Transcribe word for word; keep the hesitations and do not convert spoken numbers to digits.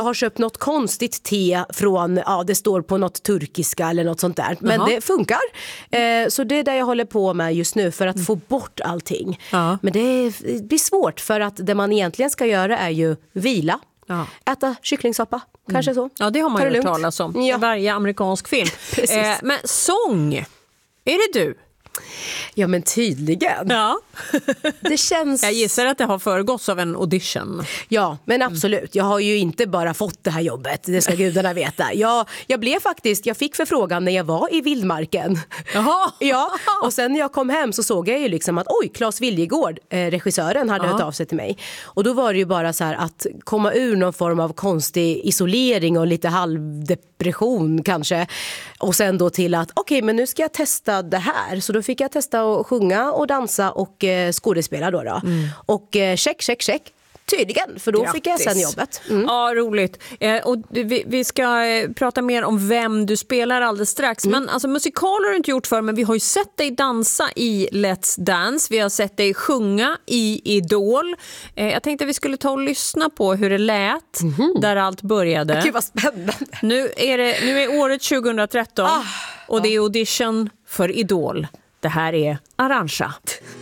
jag har köpt något konstigt te från, ja det står på något turkiska eller något sånt där. Men Jaha. det funkar. Eh, så det är det jag håller på med just nu för att mm. få bort allting. Ja. Men det, är, det blir svårt för att det man egentligen ska göra är ju vila. Ja. Äta kycklingsoppa, mm. kanske så. Ja, det har man ju hört talas om ja. i varje amerikansk film. eh, men sång, är det du? Ja, men tydligen. Ja. Det känns... Jag gissar att det har föregåtts av en audition. Ja, men absolut. Jag har ju inte bara fått det här jobbet, det ska gudarna veta. Jag, jag blev faktiskt, jag fick förfrågan när jag var i vildmarken. Jaha. Ja, och sen när jag kom hem så såg jag ju liksom att oj, Claes Viljegård, eh, regissören, hade Jaha. hört av sig till mig. Och då var det ju bara så här att komma ur någon form av konstig isolering och lite halvdepression kanske. Och sen då till att okej, okay, men nu ska jag testa det här. Så då fick jag testa att sjunga och dansa och eh, skådespela då. då. Mm. Och eh, check, check, check. Tydligen, för då Grattis. fick jag sen jobbet. Mm. Ja, roligt. Eh, och vi, vi ska eh, prata mer om vem du spelar alldeles strax. Mm. Men alltså, musikal har du inte gjort för, men vi har ju sett dig dansa i Let's Dance. Vi har sett dig sjunga i Idol. Eh, jag tänkte att vi skulle ta och lyssna på hur det lät mm. där allt började. Gud vad spännande. Nu är, det, nu är året tjugohundratretton ah, och det är audition för Idol. Det här är Arantxa.